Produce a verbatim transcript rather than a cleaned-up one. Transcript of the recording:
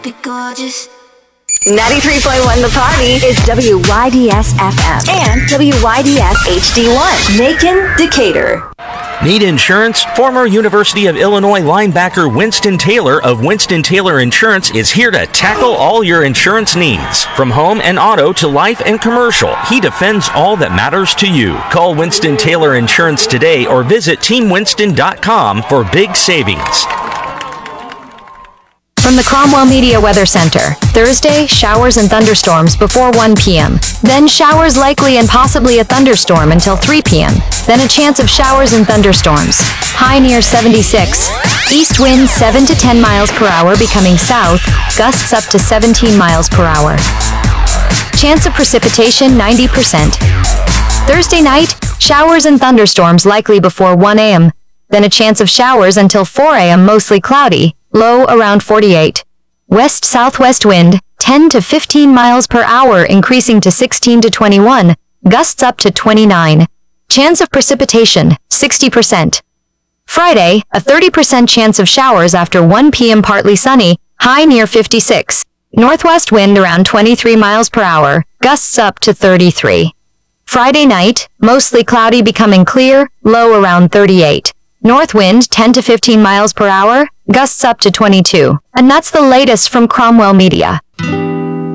Be gorgeous. ninety-three point one The Party is W Y D S F M and W Y D S H D one. Macon, Decatur. Need insurance? Former University of Illinois linebacker Winston Taylor of Winston Taylor Insurance is here to tackle all your insurance needs. From home and auto to life and commercial, he defends all that matters to you. Call Winston Taylor Insurance today or visit team winston dot com for big savings. From the Cromwell Media Weather Center, Thursday, showers and thunderstorms before one p.m. Then showers likely and possibly a thunderstorm until three p.m. Then a chance of showers and thunderstorms. High near seventy-six. East winds seven to ten miles per hour becoming south, gusts up to seventeen miles per hour. Chance of precipitation ninety percent. Thursday night, showers and thunderstorms likely before one a.m. Then a chance of showers until four a.m. mostly cloudy. Low around forty-eight. West-southwest wind, ten to fifteen miles per hour increasing to sixteen to twenty-one, gusts up to twenty-nine. Chance of precipitation, sixty percent. Friday, a thirty percent chance of showers after one p.m. partly sunny, high near fifty-six. Northwest wind around twenty-three miles per hour, gusts up to thirty-three. Friday night, mostly cloudy becoming clear, low around thirty-eight. North wind ten to fifteen miles per hour, gusts up to twenty-two. And that's the latest from Cromwell Media.